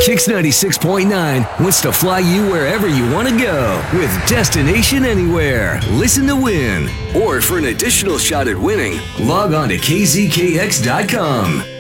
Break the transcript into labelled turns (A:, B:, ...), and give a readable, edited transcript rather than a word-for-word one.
A: Kix 96.9 wants to fly you wherever you want to go with Destination Anywhere. Listen to win. Or for an additional shot at winning, log on to kzkx.com.